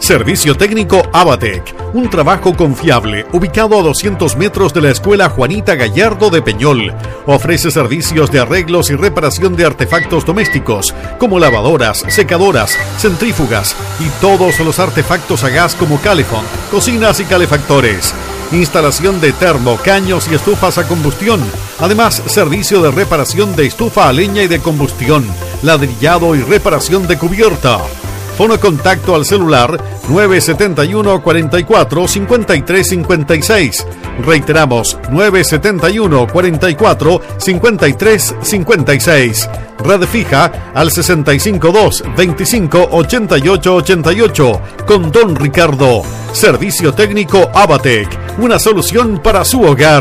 Servicio técnico Abatec, un trabajo confiable, ubicado a 200 metros de la Escuela Juanita Gallardo de Peñol. Ofrece servicios de arreglos y reparación de artefactos domésticos, como lavadoras, secadoras, centrífugas y todos los artefactos a gas como calefón, cocinas y calefactores. Instalación de termo, caños y estufas a combustión. Además, servicio de reparación de estufa a leña y de combustión, ladrillado y reparación de cubierta. Fono contacto al celular 971 44 53 56. Reiteramos, 971 44 53 56. Red fija al 652 25 88 88 con Don Ricardo. Servicio técnico Abatec, una solución para su hogar.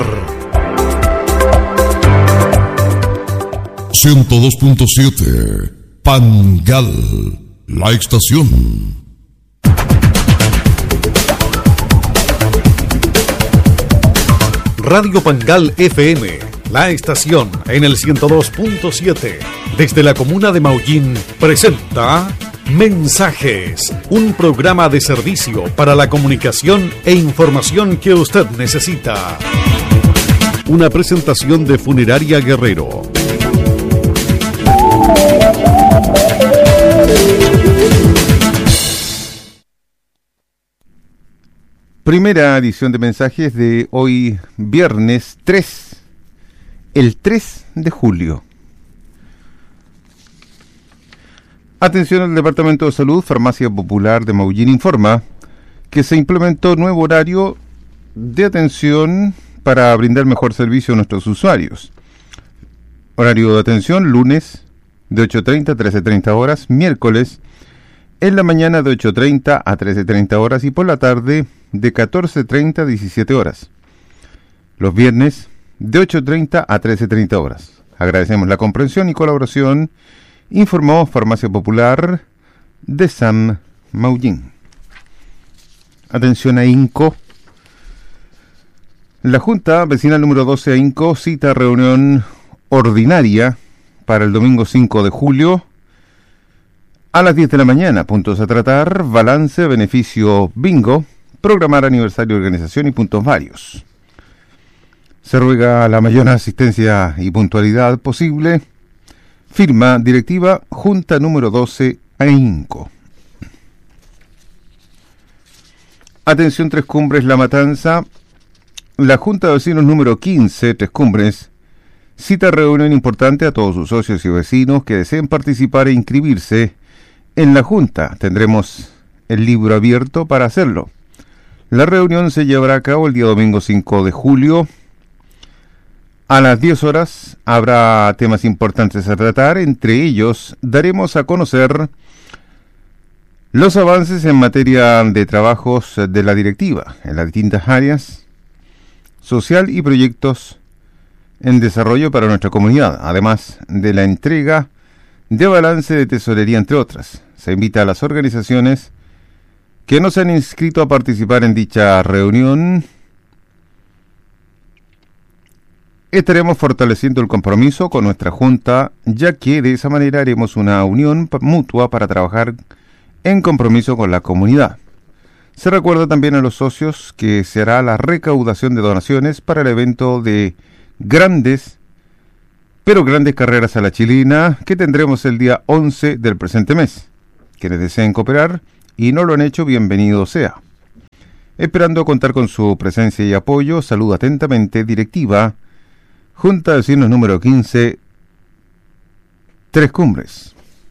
102.7 Pangal, la estación. Radio Pangal FM, la estación en el 102.7, desde la comuna de Maullín, presenta Mensajes, un programa de servicio para la comunicación e información que usted necesita. Una presentación de Funeraria Guerrero. Primera edición de mensajes de hoy, viernes 3, el 3 de julio. Atención, al Departamento de Salud, Farmacia Popular de Maullín informa que se implementó nuevo horario de atención para brindar mejor servicio a nuestros usuarios. Horario de atención, lunes de 8:30 a 13:30 horas, miércoles en la mañana de 8:30 a 13:30 horas y por la tarde de 14:30 a 17 horas. Los viernes de 8:30 a 13:30 horas. Agradecemos la comprensión y colaboración, informó Farmacia Popular de San Maullín. Atención a INCO. La Junta Vecinal número 12 a INCO cita reunión ordinaria para el domingo 5 de julio a las 10 de la mañana. Puntos a tratar: balance, beneficio, bingo, programar aniversario de organización y puntos varios. Se ruega la mayor asistencia y puntualidad posible. Firma directiva Junta número 12 a INCO. Atención, Tres Cumbres, La Matanza. La Junta de Vecinos número 15, Tres Cumbres, cita reunión importante a todos sus socios y vecinos que deseen participar e inscribirse en la Junta. Tendremos el libro abierto para hacerlo. La reunión se llevará a cabo el día domingo 5 de julio. A las 10 horas habrá temas importantes a tratar. Entre ellos, daremos a conocer los avances en materia de trabajos de la directiva en las distintas áreas, social y proyectos en desarrollo para nuestra comunidad, además de la entrega de balance de tesorería, entre otras. Se invita a las organizaciones que no se han inscrito a participar en dicha reunión. Estaremos fortaleciendo el compromiso con nuestra Junta, ya que de esa manera haremos una unión mutua para trabajar en compromiso con la comunidad. Se recuerda también a los socios que se hará la recaudación de donaciones para el evento de grandes carreras a la chilena que tendremos el día 11 del presente mes. Quienes deseen cooperar y no lo han hecho, bienvenido sea. Esperando contar con su presencia y apoyo, saludo atentamente, directiva Junta de Vecinos número 15, Tres Cumbres.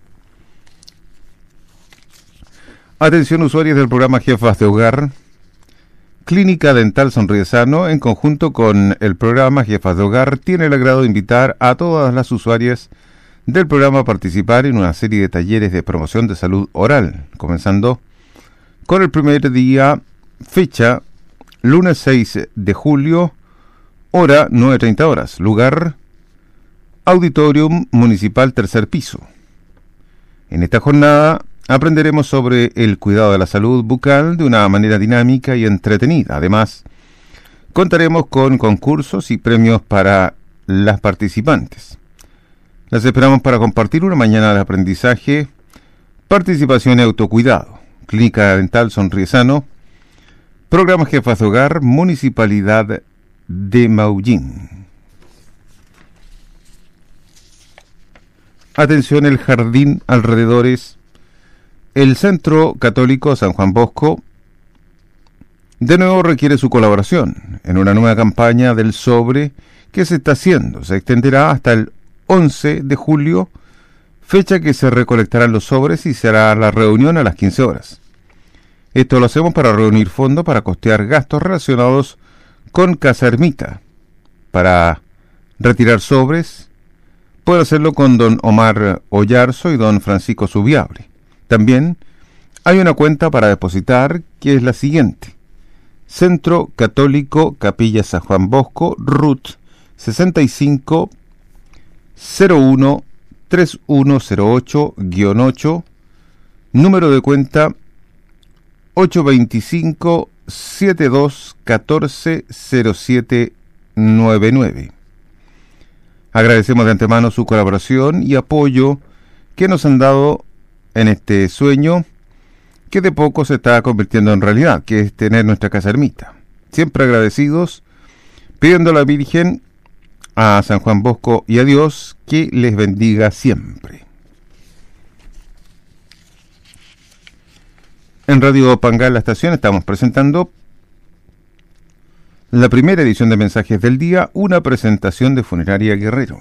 Atención, usuarios del programa Jefas de Hogar. Clínica Dental Sonríe Sano, en conjunto con el programa Jefas de Hogar, tiene el agrado de invitar a todas las usuarias del programa a participar en una serie de talleres de promoción de salud oral, comenzando con el primer día, fecha, lunes 6 de julio, hora 9:30 horas, lugar, Auditorium Municipal, tercer piso. En esta jornada aprenderemos sobre el cuidado de la salud bucal de una manera dinámica y entretenida. Además, contaremos con concursos y premios para las participantes. Las esperamos para compartir una mañana de aprendizaje, participación y autocuidado. Clínica Dental Sonríe Sano, Programa Jefas de Hogar, Municipalidad de Maullín. Atención, el Jardín Alrededores, el Centro Católico San Juan Bosco, de nuevo requiere su colaboración en una nueva campaña del sobre que se está haciendo. Se extenderá hasta el 11 de julio, fecha que se recolectarán los sobres y será la reunión a las 15 horas. Esto lo hacemos para reunir fondos para costear gastos relacionados con Casa Ermita. Para retirar sobres, puede hacerlo con don Omar Ollarzo y don Francisco Subiabre. También hay una cuenta para depositar que es la siguiente: Centro Católico Capilla San Juan Bosco, RUT 65 01 3108-8, número de cuenta 825 7214 0799. Agradecemos de antemano su colaboración y apoyo que nos han dado en este sueño que de poco se está convirtiendo en realidad, que es tener nuestra casa ermita. Siempre agradecidos, pidiendo a la Virgen, a San Juan Bosco y a Dios que les bendiga siempre. En Radio Pangal, la estación, estamos presentando la primera edición de Mensajes del Día, una presentación de Funeraria Guerrero.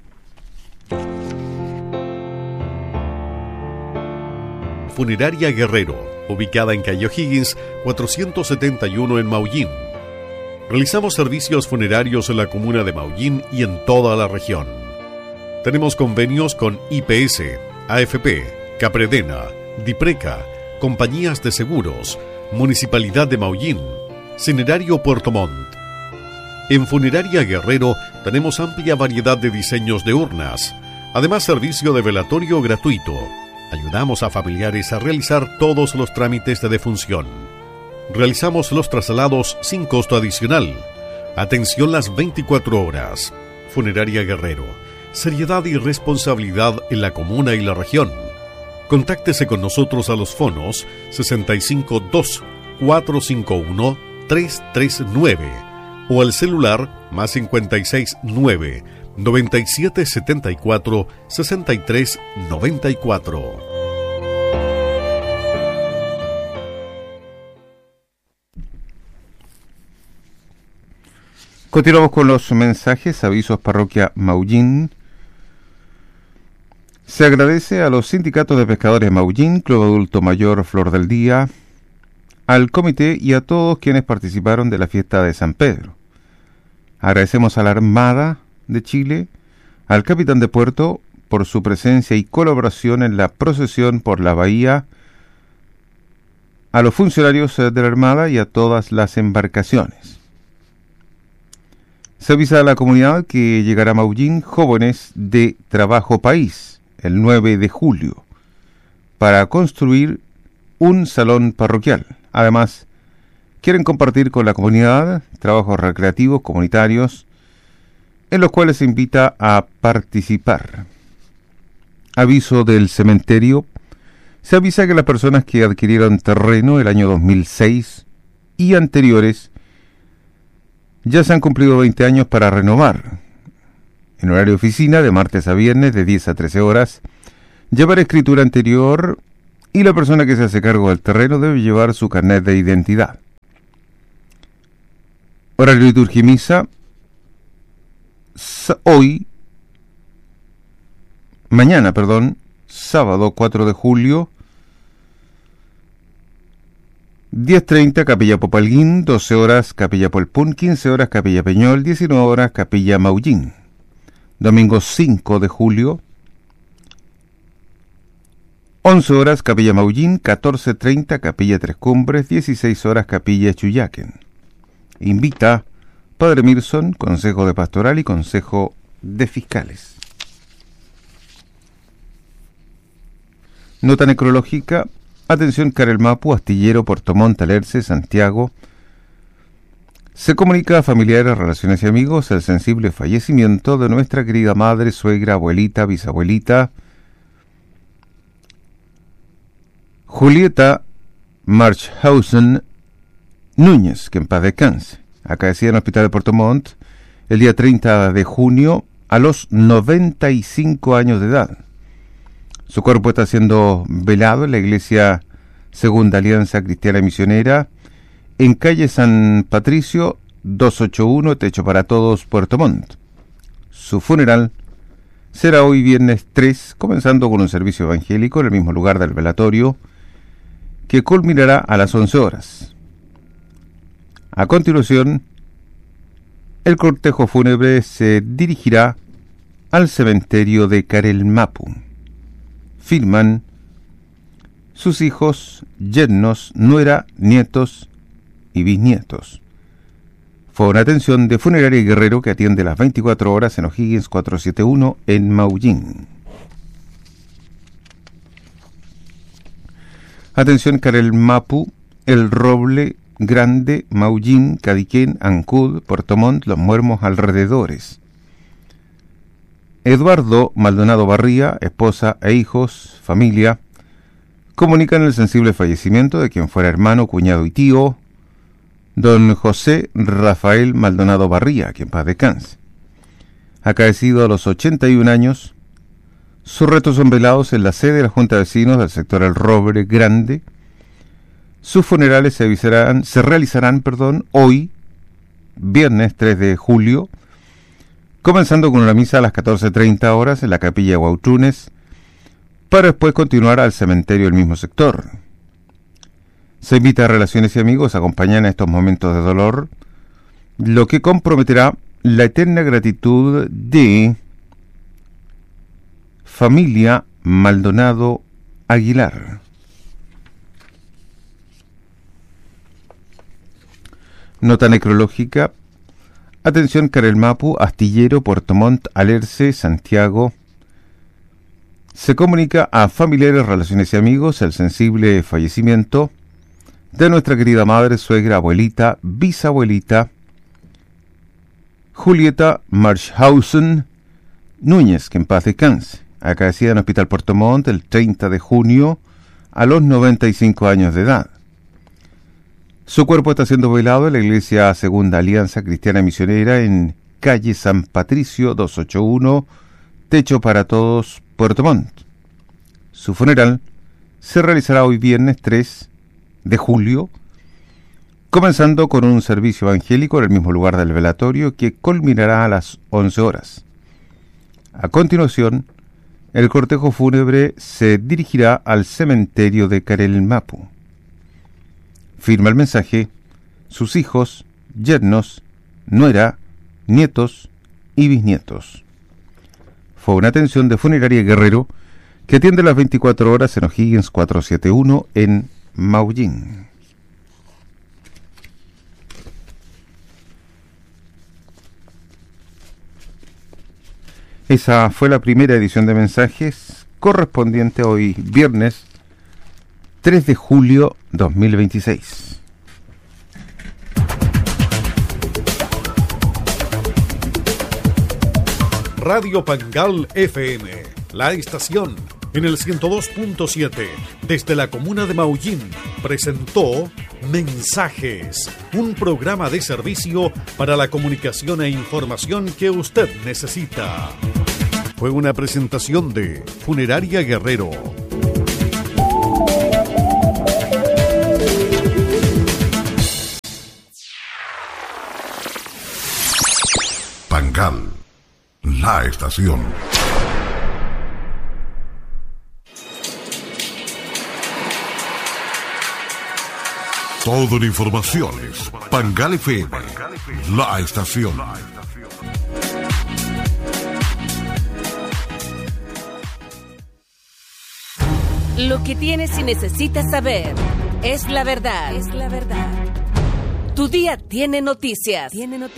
Funeraria Guerrero, ubicada en calle O'Higgins, 471 en Maullín. Realizamos servicios funerarios en la comuna de Maullín y en toda la región. Tenemos convenios con IPS, AFP, Capredena, Dipreca, compañías de seguros, Municipalidad de Maullín, Cinerario Puerto Montt. En Funeraria Guerrero tenemos amplia variedad de diseños de urnas, además servicio de velatorio gratuito. Ayudamos a familiares a realizar todos los trámites de defunción. Realizamos los traslados sin costo adicional. Atención las 24 horas. Funeraria Guerrero. Seriedad y responsabilidad en la comuna y la región. Contáctese con nosotros a los fonos 652 451 339 o al celular más 569 9774 6394. Continuamos con los mensajes, avisos parroquia Maullín. Se agradece a los sindicatos de pescadores Maullín, Club Adulto Mayor Flor del Día, al comité y a todos quienes participaron de la fiesta de San Pedro. Agradecemos a la Armada de Chile, al capitán de puerto por su presencia y colaboración en la procesión por la bahía, a los funcionarios de la Armada y a todas las embarcaciones. Se avisa a la comunidad que llegará a Maullín jóvenes de Trabajo País el 9 de julio para construir un salón parroquial. Además, quieren compartir con la comunidad trabajos recreativos comunitarios en los cuales se invita a participar. Aviso del cementerio. Se avisa que las personas que adquirieron terreno el año 2006 y anteriores ya se han cumplido 20 años para renovar. En horario de oficina, de martes a viernes, de 10 a 13 horas, llevar escritura anterior y la persona que se hace cargo del terreno debe llevar su carnet de identidad. Horario de liturgia y misa, mañana, sábado 4 de julio, 10:30 Capilla Popalguín, 12 horas Capilla Polpún, 15 horas Capilla Peñol, 19 horas Capilla Maullín. Domingo 5 de julio, 11 horas Capilla Maullín, 14:30 Capilla Tres Cumbres, 16 horas Capilla Chuyaquen. Invita Padre Mirson, Consejo de Pastoral y Consejo de Fiscales. Nota necrológica. Atención Carel Mapu, Astillero, Puerto Montt, Alerce, Santiago. Se comunica a familiares, relaciones y amigos el sensible fallecimiento de nuestra querida madre, suegra, abuelita, bisabuelita Julieta Marchhausen Núñez, que en paz descanse, acaecida en el hospital de Puerto Montt el día 30 de junio a los 95 años de edad. Su cuerpo está siendo velado en la iglesia Segunda Alianza Cristiana Misionera en calle San Patricio 281, Techo para Todos, Puerto Montt. Su funeral será hoy viernes 3, comenzando con un servicio evangélico en el mismo lugar del velatorio, que culminará a las 11 horas. A continuación, el cortejo fúnebre se dirigirá al cementerio de Carelmapu. Firman sus hijos, yernos, nuera, nietos y bisnietos. Fue una atención de Funeraria Guerrero que atiende las 24 horas en O'Higgins 471 en Maullín. Atención Carelmapu, El Roble, Grande, Maullín, Cadiquén, Ancud, Puerto Montt, Los Muermos alrededores. Eduardo Maldonado Barría, esposa e hijos, familia, comunican el sensible fallecimiento de quien fuera hermano, cuñado y tío, don José Rafael Maldonado Barría, que en paz descanse. Acaecido a los 81 años, sus restos son velados en la sede de la Junta de Vecinos del sector El Roble Grande. Sus funerales se realizarán hoy, viernes 3 de julio, comenzando con una misa a las 14:30 horas en la capilla de Huauchunes, para después continuar al cementerio del mismo sector. Se invita a relaciones y amigos a acompañar en estos momentos de dolor, lo que comprometerá la eterna gratitud de familia Maldonado Aguilar. Nota necrológica. Atención Carelmapu, Astillero, Puerto Montt, Alerce, Santiago. Se comunica a familiares, relaciones y amigos el sensible fallecimiento de nuestra querida madre, suegra, abuelita, bisabuelita, Julieta Marchhausen Núñez, que en paz descanse, acaecida en el Hospital Puerto Montt el 30 de junio a los 95 años de edad. Su cuerpo está siendo velado en la iglesia Segunda Alianza Cristiana Misionera en calle San Patricio 281, Techo para Todos, Puerto Montt. Su funeral se realizará hoy viernes 3 de julio, comenzando con un servicio evangélico en el mismo lugar del velatorio que culminará a las 11 horas. A continuación, el cortejo fúnebre se dirigirá al cementerio de Carelmapu. Firma el mensaje sus hijos, yernos, nuera, nietos y bisnietos. Fue una atención de Funeraria Guerrero que atiende las 24 horas en O'Higgins 471 en Maullín. Esa fue la primera edición de mensajes correspondiente hoy viernes 3 de julio 2026. Radio Pangal FM, la estación en el 102.7 desde la comuna de Maullín presentó Mensajes, un programa de servicio para la comunicación e información que usted necesita. Fue una presentación de Funeraria Guerrero. Pangal, la estación. Toda la información es Pangal FM, la estación. Lo que tienes y necesitas saber es la verdad. Es la verdad. Tu día tiene noticias.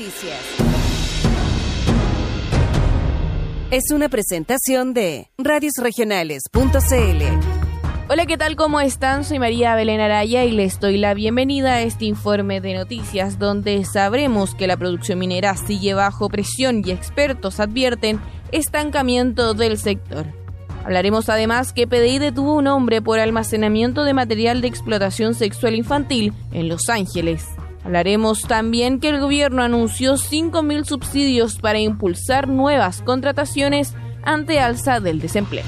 Es una presentación de radiosregionales.cl. Hola, ¿qué tal? ¿Cómo están? Soy María Belén Araya y les doy la bienvenida a este informe de noticias donde sabremos que la producción minera sigue bajo presión y expertos advierten estancamiento del sector. Hablaremos además que PDI detuvo a un hombre por almacenamiento de material de explotación sexual infantil en Los Ángeles. Hablaremos también que el gobierno anunció 5.000 subsidios para impulsar nuevas contrataciones ante alza del desempleo.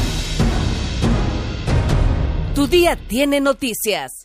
Tu día tiene noticias.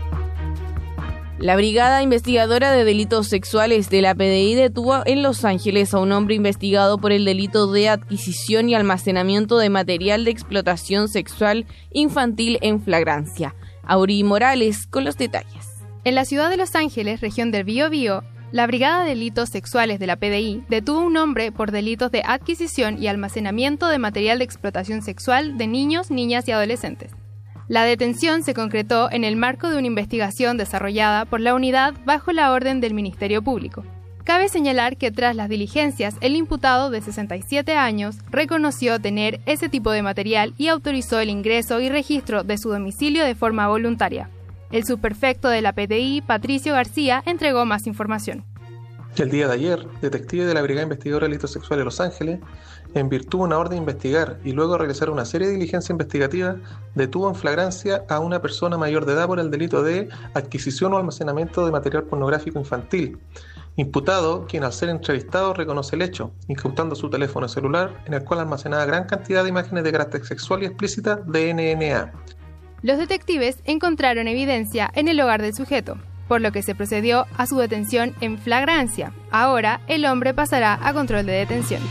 La Brigada Investigadora de Delitos Sexuales de la PDI detuvo en Los Ángeles a un hombre investigado por el delito de adquisición y almacenamiento de material de explotación sexual infantil en flagrancia. Auri Morales con los detalles. En la ciudad de Los Ángeles, región del Biobío, la Brigada de Delitos Sexuales de la PDI detuvo a un hombre por delitos de adquisición y almacenamiento de material de explotación sexual de niños, niñas y adolescentes. La detención se concretó en el marco de una investigación desarrollada por la unidad bajo la orden del Ministerio Público. Cabe señalar que tras las diligencias, el imputado de 67 años reconoció tener ese tipo de material y autorizó el ingreso y registro de su domicilio de forma voluntaria. El subprefecto de la PDI, Patricio García, entregó más información. El día de ayer, detective de la Brigada Investigadora de Delitos Sexuales de Los Ángeles, en virtud de una orden de investigar y luego de realizar una serie de diligencias investigativas, detuvo en flagrancia a una persona mayor de edad por el delito de adquisición o almacenamiento de material pornográfico infantil. Imputado, quien al ser entrevistado reconoce el hecho, incautando su teléfono celular en el cual almacenaba gran cantidad de imágenes de carácter sexual y explícita de NNA. Los detectives encontraron evidencia en el hogar del sujeto, por lo que se procedió a su detención en flagrancia. Ahora, el hombre pasará a control de detención.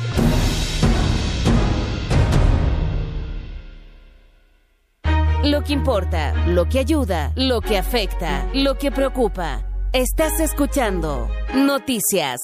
Lo que importa, lo que ayuda, lo que afecta, lo que preocupa. Estás escuchando Noticias.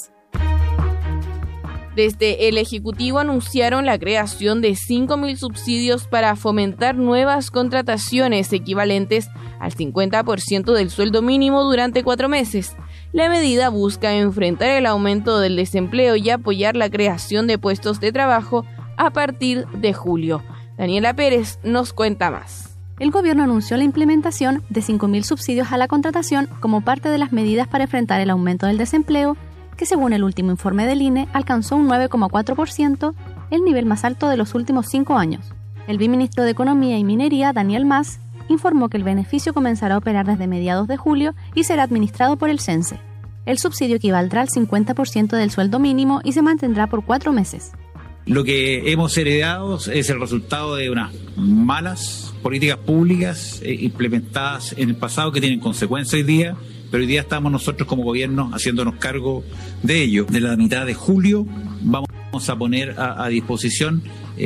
Desde el Ejecutivo anunciaron la creación de 5.000 subsidios para fomentar nuevas contrataciones equivalentes al 50% del sueldo mínimo durante 4 meses. La medida busca enfrentar el aumento del desempleo y apoyar la creación de puestos de trabajo a partir de julio. Daniela Pérez nos cuenta más. El gobierno anunció la implementación de 5.000 subsidios a la contratación como parte de las medidas para enfrentar el aumento del desempleo, que según el último informe del INE alcanzó un 9,4%, el nivel más alto de los últimos 5 años. El viceministro de Economía y Minería, Daniel Mas, informó que el beneficio comenzará a operar desde mediados de julio y será administrado por el CENSE. El subsidio equivaldrá al 50% del sueldo mínimo y se mantendrá por 4 meses. Lo que hemos heredado es el resultado de unas malas políticas públicas implementadas en el pasado que tienen consecuencias hoy día, pero hoy día estamos nosotros como gobierno haciéndonos cargo de ello. De la mitad de julio vamos a poner a disposición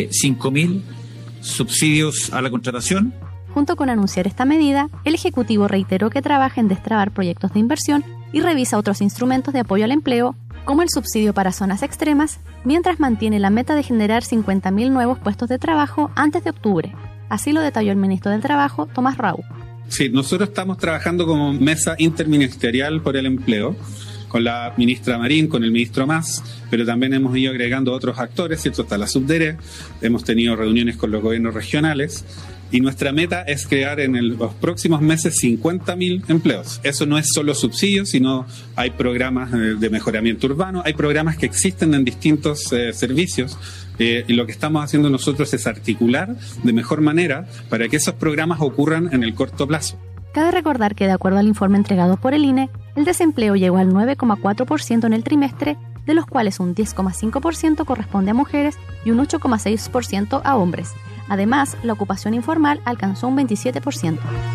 5.000 subsidios a la contratación. Junto con anunciar esta medida, el Ejecutivo reiteró que trabaja en destrabar proyectos de inversión y revisa otros instrumentos de apoyo al empleo, como el subsidio para zonas extremas, mientras mantiene la meta de generar 50.000 nuevos puestos de trabajo antes de octubre. Así lo detalló el ministro del Trabajo, Tomás Raúl. Sí, nosotros estamos trabajando como mesa interministerial por el empleo, con la ministra Marín, con el ministro Mas, pero también hemos ido agregando otros actores, ¿cierto? Está la Subdere, hemos tenido reuniones con los gobiernos regionales, y nuestra meta es crear en los próximos meses 50.000 empleos. Eso no es solo subsidios, sino hay programas de mejoramiento urbano, hay programas que existen en distintos servicios, y lo que estamos haciendo nosotros es articular de mejor manera para que esos programas ocurran en el corto plazo. Cabe recordar que de acuerdo al informe entregado por el INE, el desempleo llegó al 9,4% en el trimestre, de los cuales un 10,5% corresponde a mujeres y un 8,6% a hombres. Además, la ocupación informal alcanzó un 27%.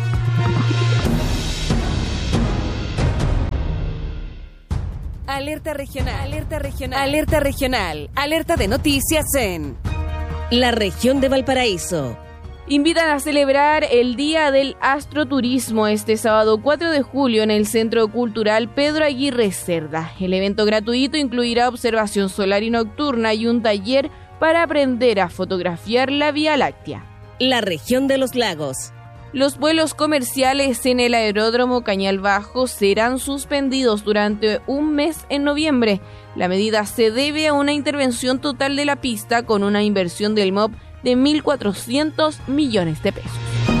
Alerta regional, alerta regional, alerta regional, alerta de noticias en la región de Valparaíso. Invitan a celebrar el Día del Astroturismo este sábado 4 de julio en el Centro Cultural Pedro Aguirre Cerda. El evento gratuito incluirá observación solar y nocturna y un taller para aprender a fotografiar la Vía Láctea. La región de los lagos. Los vuelos comerciales en el aeródromo Cañal Bajo serán suspendidos durante un mes en noviembre. La medida se debe a una intervención total de la pista con una inversión del MOP de 1.400 millones de pesos.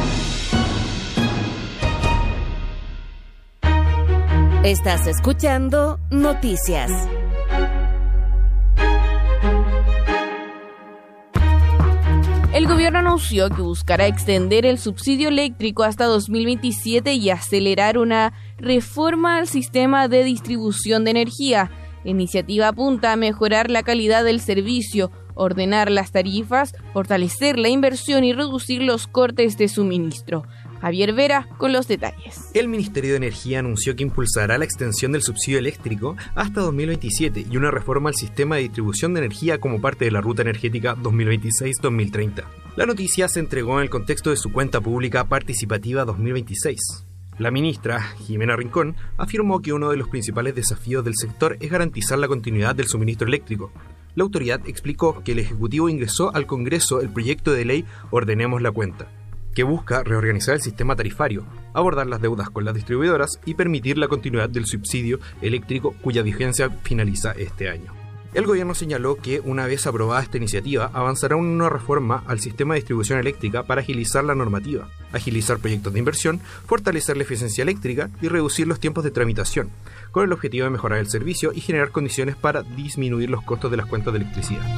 Estás escuchando Noticias. El El gobierno anunció que buscará extender el subsidio eléctrico hasta 2027 y acelerar una reforma al sistema de distribución de energía. La iniciativa apunta a mejorar la calidad del servicio, ordenar las tarifas, fortalecer la inversión y reducir los cortes de suministro. Javier Vera con los detalles. El Ministerio de Energía anunció que impulsará la extensión del subsidio eléctrico hasta 2027 y una reforma al sistema de distribución de energía como parte de la Ruta Energética 2026-2030. La noticia se entregó en el contexto de su cuenta pública participativa 2026. La ministra, Jimena Rincón, afirmó que uno de los principales desafíos del sector es garantizar la continuidad del suministro eléctrico. La autoridad explicó que el Ejecutivo ingresó al Congreso el proyecto de ley Ordenemos la Cuenta, que busca reorganizar el sistema tarifario, abordar las deudas con las distribuidoras y permitir la continuidad del subsidio eléctrico cuya vigencia finaliza este año. El gobierno señaló que una vez aprobada esta iniciativa, avanzará en una reforma al sistema de distribución eléctrica para agilizar la normativa, agilizar proyectos de inversión, fortalecer la eficiencia eléctrica y reducir los tiempos de tramitación, con el objetivo de mejorar el servicio y generar condiciones para disminuir los costos de las cuentas de electricidad.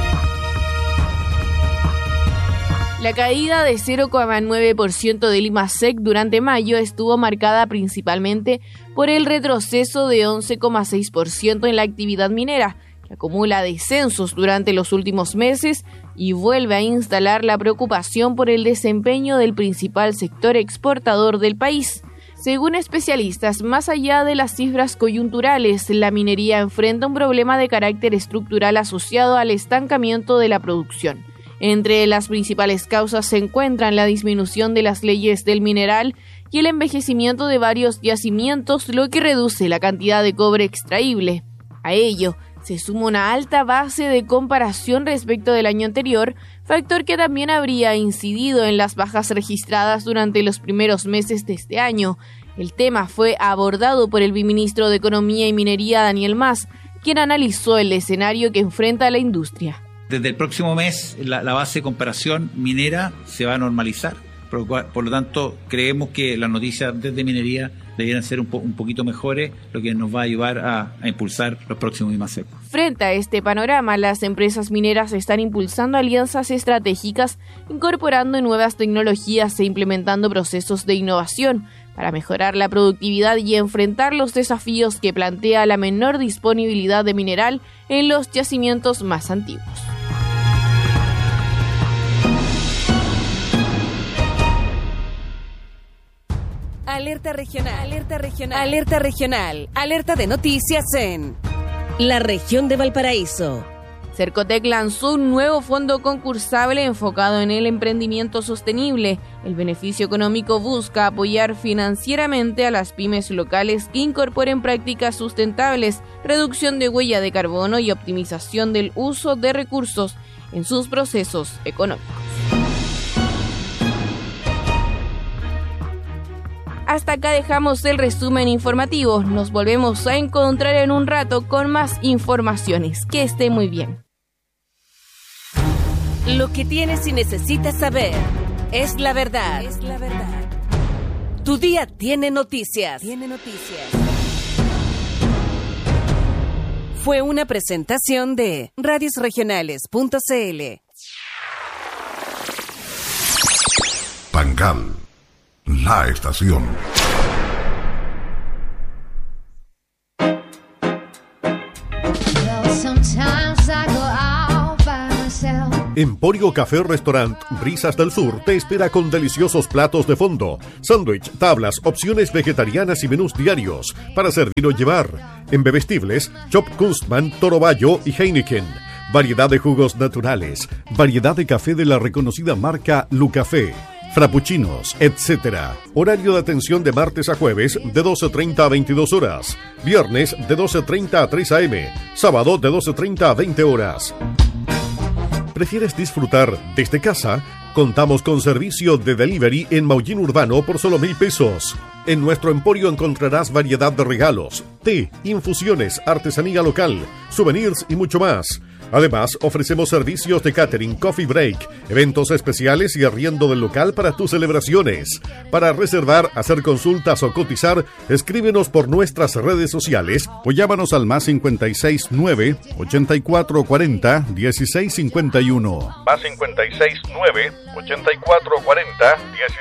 La caída de 0,9% del IMASEC durante mayo estuvo marcada principalmente por el retroceso de 11,6% en la actividad minera, que acumula descensos durante los últimos meses y vuelve a instalar la preocupación por el desempeño del principal sector exportador del país. Según especialistas, más allá de las cifras coyunturales, la minería enfrenta un problema de carácter estructural asociado al estancamiento de la producción. Entre las principales causas se encuentran la disminución de las leyes del mineral y el envejecimiento de varios yacimientos, lo que reduce la cantidad de cobre extraíble. A ello se suma una alta base de comparación respecto del año anterior, factor que también habría incidido en las bajas registradas durante los primeros meses de este año. El tema fue abordado por el viceministro de Economía y Minería, Daniel Mas, quien analizó el escenario que enfrenta la industria. Desde el próximo mes, la base de comparación minera se va a normalizar. Por lo tanto, creemos que las noticias desde minería debieran ser un poquito mejores, lo que nos va a ayudar a impulsar los próximos IMASEC. Frente a este panorama, las empresas mineras están impulsando alianzas estratégicas, incorporando nuevas tecnologías e implementando procesos de innovación para mejorar la productividad y enfrentar los desafíos que plantea la menor disponibilidad de mineral en los yacimientos más antiguos. Alerta regional, alerta regional, alerta regional, alerta de noticias en la región de Valparaíso. Cercotec lanzó un nuevo fondo concursable enfocado en el emprendimiento sostenible. El beneficio económico busca apoyar financieramente a las pymes locales que incorporen prácticas sustentables, reducción de huella de carbono y optimización del uso de recursos en sus procesos económicos. Hasta acá dejamos el resumen informativo. Nos volvemos a encontrar en un rato con más informaciones. Que esté muy bien. Lo que tienes y necesitas saber es la verdad. Es la verdad. Tu día tiene noticias. Fue una presentación de radiosregionales.cl. Pangal, la estación. Emporio Café Restaurant Brisas del Sur te espera con deliciosos platos de fondo, sándwich, tablas, opciones vegetarianas y menús diarios para servir o llevar. En bebestibles, Chop Kunstmann, Toro Bayo y Heineken. Variedad de jugos naturales, variedad de café de la reconocida marca Lucafé, frappuccinos, etc. Horario de atención de martes a jueves de 12:30 a 22 horas, viernes de 12:30 a 3 a.m., sábado de 12:30 a 20 horas. ¿Prefieres disfrutar desde casa? Contamos con servicio de delivery en Maullín Urbano por solo 1,000 pesos. En nuestro emporio encontrarás variedad de regalos, té, infusiones, artesanía local, souvenirs y mucho más. Además, ofrecemos servicios de catering, coffee break, eventos especiales y arriendo del local para tus celebraciones. Para reservar, hacer consultas o cotizar, escríbenos por nuestras redes sociales o llámanos al más 569 8440 1651. Más 569 8440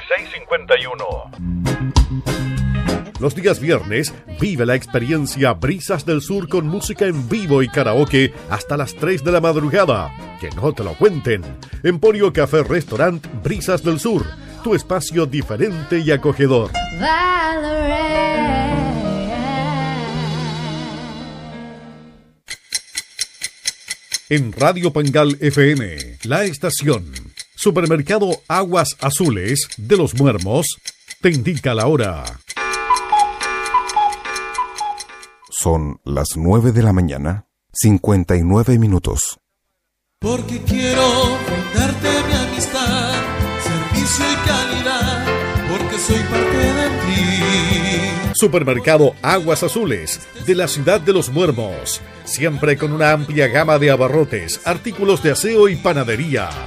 1651. Los días viernes, vive la experiencia Brisas del Sur con música en vivo y karaoke hasta las 3 de la madrugada. Que no te lo cuenten. Emporio Café Restaurant Brisas del Sur, tu espacio diferente y acogedor. En Radio Pangal FM, la estación Supermercado Aguas Azules de Los Muermos te indica la hora. Son las 9 de la mañana, 59 minutos. Porque quiero brindarte mi amistad, servicio y calidad, porque soy parte de ti. Supermercado Aguas Azules de la ciudad de Los Muermos, siempre con una amplia gama de abarrotes, artículos de aseo y panadería.